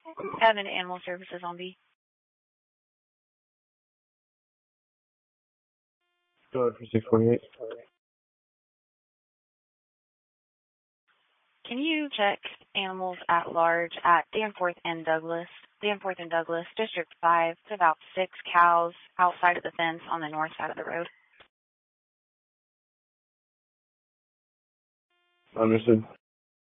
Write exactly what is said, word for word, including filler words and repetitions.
Admin Animal Services on B. Go ahead for six forty-eight. Can you check animals at large at Danforth and Douglas? Danforth and Douglas, District five. It's about six cows outside of the fence on the north side of the road. Understood.